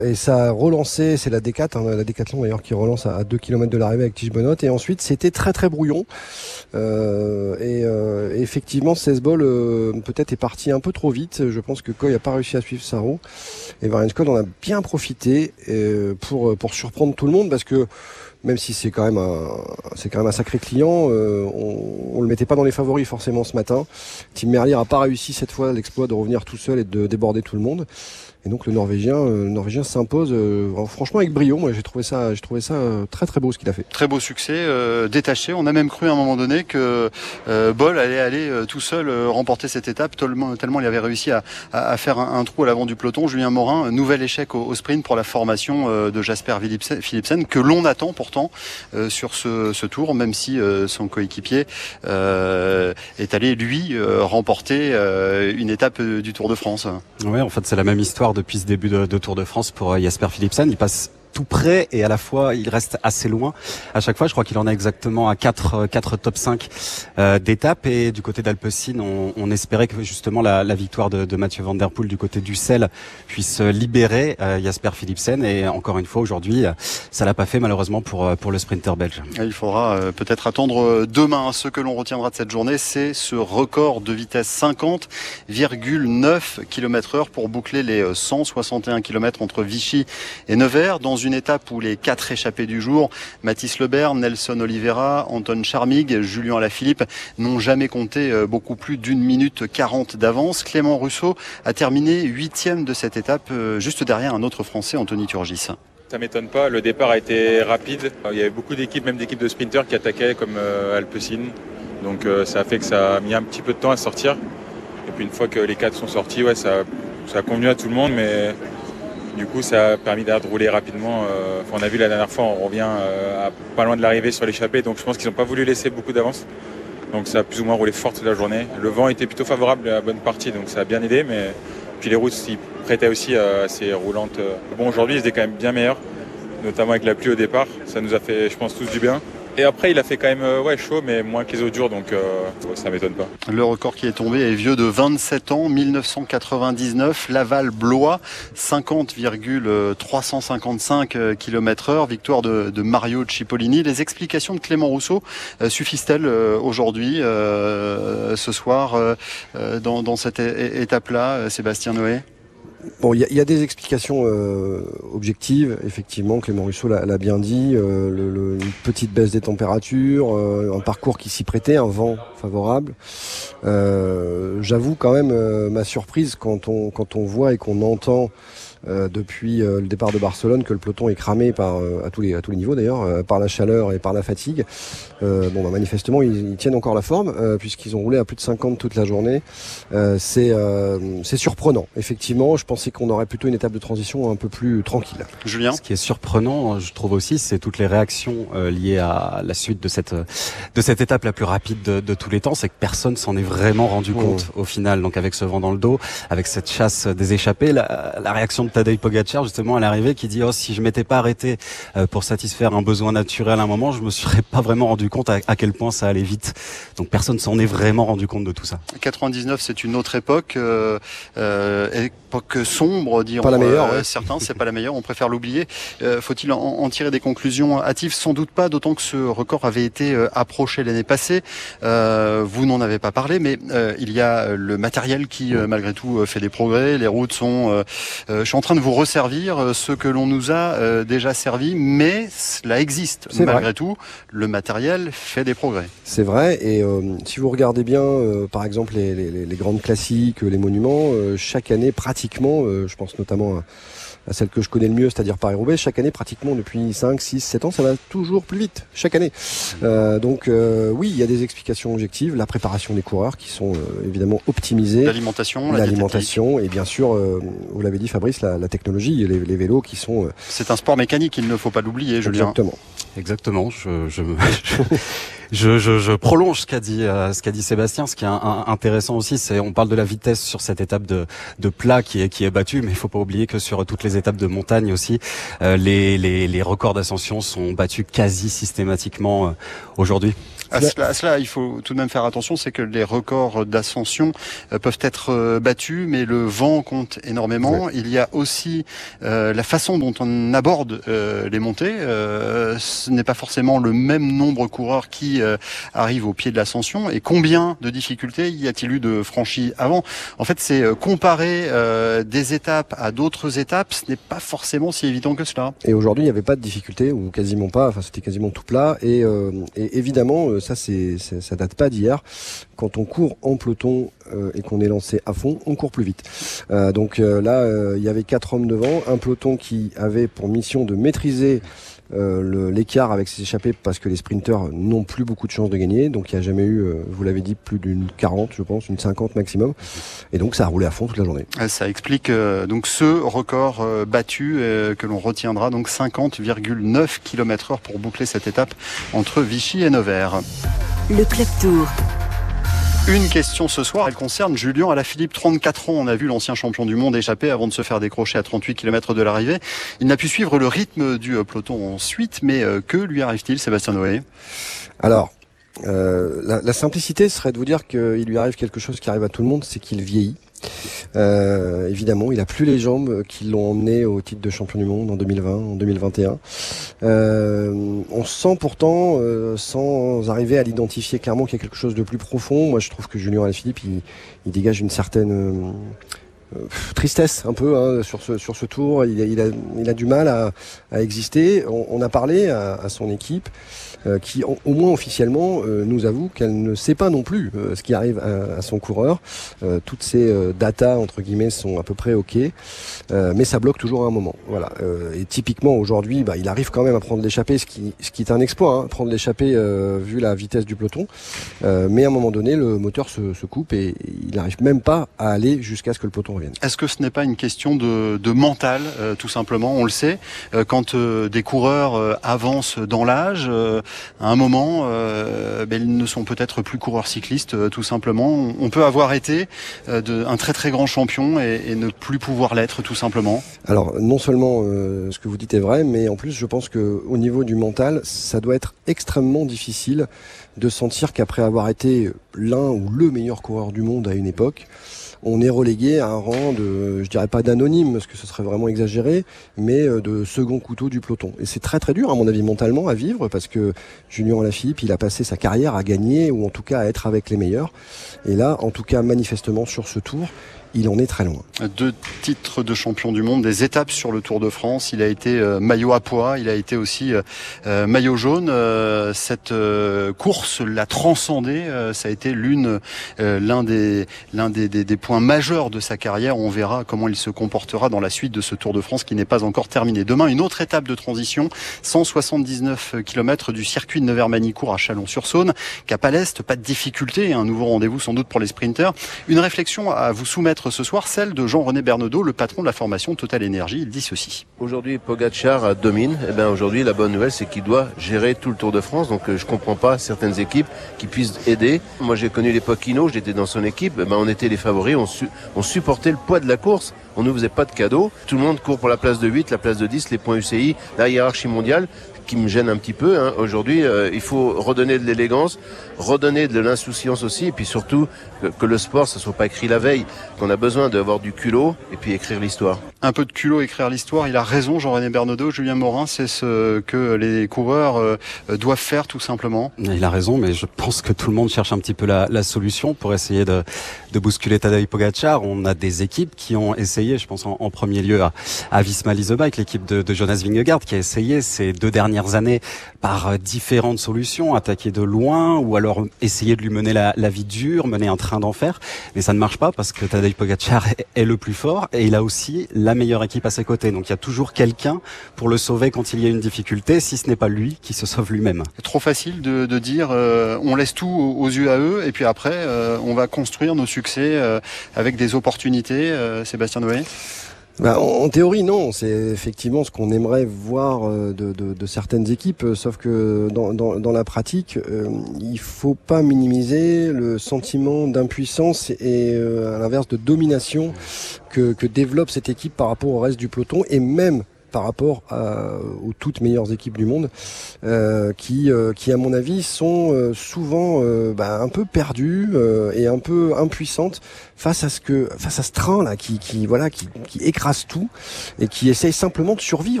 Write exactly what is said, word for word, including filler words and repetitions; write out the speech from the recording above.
Et ça a relancé, c'est la Décat, hein, la Décathlon d'ailleurs qui relance à deux kilomètres de l'arrivée avec Tige Benoît. Et ensuite c'était très très brouillon. Euh, et euh, effectivement Sesbol euh, peut-être est parti un peu trop vite. Je pense que Coy n'a pas réussi à suivre sa roue. Et Varian en a bien profité euh, pour, pour surprendre tout le monde parce que même si c'est quand même un, c'est quand même un sacré client, euh, on, on le mettait pas dans les favoris forcément ce matin. Tim Merlier a pas réussi cette fois l'exploit de revenir tout seul et de déborder tout le monde. Et donc le Norvégien, euh, le Norvégien s'impose euh, franchement avec brio. Moi j'ai trouvé ça, j'ai trouvé ça euh, très très beau ce qu'il a fait. Très beau succès, euh, détaché. On a même cru à un moment donné que euh, Bol allait aller euh, tout seul euh, remporter cette étape tellement, tellement il avait réussi à, à, à faire un, un trou à l'avant du peloton. Julien Morin, un nouvel échec au, au sprint pour la formation euh, de Jasper Philipsen que l'on attend pourtant euh, sur ce, ce tour, même si euh, son coéquipier euh, est allé lui euh, remporter euh, une étape du Tour de France. Oui, en fait c'est la même histoire depuis ce début de, de Tour de France pour Jasper Philipsen. Il passe tout près et à la fois il reste assez loin. À chaque fois, je crois qu'il en a exactement à quatre, quatre top cinq euh, d'étapes. Et du côté d'Alpecin, on, on espérait que justement la, la victoire de, de Mathieu Van Der Poel du côté du Sel puisse libérer euh, Jasper Philipsen. Et encore une fois, aujourd'hui, ça l'a pas fait malheureusement pour pour le sprinter belge. Il faudra euh, peut-être attendre demain. Ce que l'on retiendra de cette journée, c'est ce record de vitesse cinquante virgule neuf kilomètres heure pour boucler les cent soixante et un kilomètres entre Vichy et Nevers dans une étape où les quatre échappés du jour, Mathis Lebert, Nelson Oliveira, Anton Charmig, Julien Alaphilippe, n'ont jamais compté beaucoup plus d'une minute quarante d'avance. Clément Rousseau a terminé huitième de cette étape, juste derrière un autre Français, Anthony Turgis. Ça m'étonne pas, le départ a été rapide. Il y avait beaucoup d'équipes, même d'équipes de sprinters qui attaquaient comme euh, Alpecin. Donc euh, ça a fait que ça a mis un petit peu de temps à sortir. Et puis une fois que les quatre sont sortis, ouais, ça, ça a convenu à tout le monde, mais du coup ça a permis de rouler rapidement. Euh, on a vu la dernière fois, on revient euh, à pas loin de l'arrivée sur l'échappée, donc je pense qu'ils n'ont pas voulu laisser beaucoup d'avance. Donc ça a plus ou moins roulé fort toute la journée. Le vent était plutôt favorable à la bonne partie, donc ça a bien aidé, mais puis les routes s'y prêtaient aussi euh, assez roulantes. Bon, aujourd'hui ils étaient quand même bien meilleurs, notamment avec la pluie au départ. Ça nous a fait, je pense, tous du bien. Et après, il a fait quand même euh, ouais, chaud, mais moins que les autres jours, donc euh, ça m'étonne pas. Le record qui est tombé est vieux de vingt-sept ans, mille neuf cent quatre-vingt-dix-neuf, Laval-Blois, cinquante virgule trois cent cinquante-cinq kilomètres heure, victoire de, de Mario Cipollini. Les explications de Clément Rousseau euh, suffisent-elles euh, aujourd'hui, euh, ce soir, euh, dans, dans cette é- étape-là, Sébastien Noé ? Bon, il y, y a des explications euh, objectives, effectivement, Clément Rousseau l'a, l'a bien dit, euh, le, le, une petite baisse des températures, euh, un parcours qui s'y prêtait, un vent favorable. Euh, j'avoue quand même euh, ma surprise quand on, quand on voit et qu'on entend Euh, depuis euh, le départ de Barcelone que le peloton est cramé par euh, à tous les à tous les niveaux d'ailleurs euh, par la chaleur et par la fatigue. Euh, bon bah, manifestement ils, ils tiennent encore la forme euh, puisqu'ils ont roulé à plus de cinquante toute la journée. Euh, c'est euh, c'est surprenant effectivement. Je pensais qu'on aurait plutôt une étape de transition un peu plus tranquille. Julien, ce qui est surprenant, je trouve aussi, c'est toutes les réactions euh, liées à la suite de cette de cette étape la plus rapide de, de tous les temps, c'est que personne s'en est vraiment rendu compte mmh. au final. Donc avec ce vent dans le dos, avec cette chasse des échappés, la, la réaction de Tadej Pogačar justement à l'arrivée qui dit oh si je m'étais pas arrêté euh, pour satisfaire un besoin naturel à un moment, je me serais pas vraiment rendu compte à, à quel point ça allait vite. Donc personne s'en est vraiment rendu compte de tout ça. quatre-vingt-dix-neuf, c'est une autre époque, euh, euh, époque sombre, diront pas la meilleure, euh, ouais. certains. C'est pas la meilleure, on préfère l'oublier. Euh, faut-il en, en tirer des conclusions hâtives? Sans doute pas, d'autant que ce record avait été euh, approché l'année passée. Euh, vous n'en avez pas parlé, mais euh, il y a le matériel qui euh, malgré tout euh, fait des progrès. Les routes sont. Euh, euh, je suis en train de vous resservir ce que l'on nous a euh, déjà servi, mais cela existe. C'est malgré vrai. tout, le matériel fait des progrès. C'est vrai, et euh, si vous regardez bien, euh, par exemple, les, les, les grandes classiques, les monuments, euh, chaque année, pratiquement, euh, je pense notamment à, à celle que je connais le mieux, c'est-à-dire Paris-Roubaix, chaque année, pratiquement, depuis cinq, six, sept ans, ça va toujours plus vite, chaque année. Euh, donc, euh, oui, il y a des explications objectives, la préparation des coureurs qui sont euh, évidemment optimisées. L'alimentation, la L'alimentation, et bien sûr, euh, vous l'avez dit Fabrice, la, la technologie, les, les vélos qui sont... Euh... C'est un sport mécanique, il ne faut pas l'oublier, Julien. Exactement. Exactement, je... je... Je, je, je prolonge ce qu'a dit, euh, ce qu'a dit Sébastien. Ce qui est un, un, intéressant aussi, c'est on parle de la vitesse sur cette étape de, de plat qui est, qui est battue, mais il faut pas oublier que sur toutes les étapes de montagne aussi, euh, les, les, les records d'ascension sont battus quasi systématiquement euh, aujourd'hui. À cela, à cela, il faut tout de même faire attention, c'est que les records d'ascension euh, peuvent être euh, battus, mais le vent compte énormément. Ouais. Il y a aussi euh, la façon dont on aborde euh, les montées. Euh, ce n'est pas forcément le même nombre de coureurs qui euh, arrivent au pied de l'ascension. Et combien de difficultés y a-t-il eu de franchis avant ? En fait, c'est euh, comparer euh, des étapes à d'autres étapes, ce n'est pas forcément si évident que cela. Et aujourd'hui, il n'y avait pas de difficultés, ou quasiment pas. Enfin, c'était quasiment tout plat. Et, euh, et évidemment, ça, c'est, c'est, ça date pas d'hier. Quand on court en peloton euh, et qu'on est lancé à fond, on court plus vite. Euh, donc euh, là, euh, il y avait quatre hommes devant, un peloton qui avait pour mission de maîtriser euh, le, l'écart avec ses échappées parce que les sprinteurs n'ont plus beaucoup de chances de gagner. Donc il n'y a jamais eu, euh, vous l'avez dit, plus d'une quarante, je pense, une cinquante maximum. Et donc ça a roulé à fond toute la journée. Ça explique euh, donc ce record euh, battu euh, que l'on retiendra, donc cinquante virgule neuf kilomètres heure pour boucler cette étape entre Vichy et Nevers. Le Club Tour. Une question ce soir, elle concerne Julien Alaphilippe, trente-quatre ans. On a vu l'ancien champion du monde échapper avant de se faire décrocher à trente-huit kilomètres de l'arrivée. Il n'a pu suivre le rythme du peloton ensuite, mais que lui arrive-t-il, Sébastien Noé ? Alors, euh, la, la simplicité serait de vous dire qu'il lui arrive quelque chose qui arrive à tout le monde, c'est qu'il vieillit. Euh, évidemment, il a plus les jambes qui l'ont emmené au titre de champion du monde en deux mille vingt, en deux mille vingt et un. Euh, on sent pourtant, euh, sans arriver à l'identifier clairement, qu'il y a quelque chose de plus profond. Moi, je trouve que Julien Alaphilippe, il, il dégage une certaine euh, euh, tristesse un peu hein, sur ce sur ce tour. Il a, il a, il a du mal à, à exister. On, on a parlé à, à son équipe. Euh, qui au, au moins officiellement euh, nous avoue qu'elle ne sait pas non plus euh, ce qui arrive à, à son coureur. Euh, toutes ces euh, datas entre guillemets sont à peu près ok, euh, mais ça bloque toujours à un moment. Voilà. Euh, et typiquement aujourd'hui, bah, il arrive quand même à prendre l'échappée, ce qui, ce qui est un exploit, hein, prendre l'échappée euh, vu la vitesse du peloton. Euh, mais à un moment donné, le moteur se, se coupe et, et il n'arrive même pas à aller jusqu'à ce que le peloton revienne. Est-ce que ce n'est pas une question de, de mental, euh, tout simplement ? On le sait, euh, quand euh, des coureurs euh, avancent dans l'âge. Euh, À un moment, euh, ben, ils ne sont peut-être plus coureurs cyclistes, euh, tout simplement. On peut avoir été euh, de, un très très grand champion et, et ne plus pouvoir l'être, tout simplement. Alors, non seulement euh, ce que vous dites est vrai, mais en plus, je pense que au niveau du mental, ça doit être extrêmement difficile de sentir qu'après avoir été l'un ou le meilleur coureur du monde à une époque, on est relégué à un rang de, je dirais pas d'anonyme, parce que ce serait vraiment exagéré, mais de second couteau du peloton. Et c'est très très dur, à mon avis, mentalement à vivre, parce que Julien Alaphilippe, il a passé sa carrière à gagner, ou en tout cas à être avec les meilleurs. Et là, en tout cas, manifestement, sur ce tour, il en est très loin. Deux titres de champion du monde, des étapes sur le Tour de France. Il a été euh, maillot à pois, il a été aussi euh, maillot jaune. Euh, cette euh, course l'a transcendé. Euh, ça a été l'une, euh, l'un des, l'un des, des, des points majeurs de sa carrière. On verra comment il se comportera dans la suite de ce Tour de France qui n'est pas encore terminé. Demain, une autre étape de transition, cent soixante-dix-neuf kilomètres du circuit de Nevers-Manicourt à Chalon-sur-Saône. Cap à l'Est, pas de difficulté, un nouveau rendez-vous sans doute pour les sprinters. Une réflexion à vous soumettre ce soir, celle de Jean-René Bernaudot, le patron de la formation Total Énergie. Il dit ceci. Aujourd'hui, Pogacar domine. Eh bien, aujourd'hui, la bonne nouvelle, c'est qu'il doit gérer tout le Tour de France. Donc, je comprends pas certaines équipes qui puissent aider. Moi, j'ai connu l'époque Hinault, j'étais dans son équipe. Eh ben, on était les favoris, on, su- on supportait le poids de la course. On ne faisait pas de cadeaux. Tout le monde court pour la place de huit, la place de dix, les points U C I, la hiérarchie mondiale, qui me gêne un petit peu. Hein. Aujourd'hui, euh, il faut redonner de l'élégance, redonner de l'insouciance aussi, et puis surtout que, que le sport, ça soit pas écrit la veille, qu'on a besoin d'avoir du culot et puis écrire l'histoire. Un peu de culot, écrire l'histoire. Il a raison, Jean-René Bernaudot. Julien Morin, c'est ce que les coureurs euh, doivent faire, tout simplement. Il a raison, mais je pense que tout le monde cherche un petit peu la, la solution pour essayer de, de bousculer Tadej Pogacar. On a des équipes qui ont essayé, je pense en, en premier lieu à, à Visma Lease Bike, l'équipe de, de Jonas Vingegaard, qui a essayé ces deux dernières années par différentes solutions, attaquer de loin ou alors essayer de lui mener la, la vie dure, mener un train d'enfer. Mais ça ne marche pas parce que Tadej Pogacar est, est le plus fort et il a aussi la meilleure équipe à ses côtés. Donc il y a toujours quelqu'un pour le sauver quand il y a une difficulté, si ce n'est pas lui qui se sauve lui-même. C'est trop facile de, de dire euh, on laisse tout aux, aux yeux à eux et puis après euh, on va construire nos succès euh, avec des opportunités. Euh, Sébastien Noé. Bah, en, en théorie, non. C'est effectivement ce qu'on aimerait voir de, de, de certaines équipes, sauf que dans, dans, dans la pratique, euh, il faut pas minimiser le sentiment d'impuissance et euh, à l'inverse de domination que, que développe cette équipe par rapport au reste du peloton et même par rapport à, aux toutes meilleures équipes du monde, euh, qui, euh, qui à mon avis sont euh, souvent euh, bah, un peu perdues euh, et un peu impuissantes face à ce que, face à ce train là qui, qui voilà, qui, qui écrase tout et qui essaye simplement de survivre.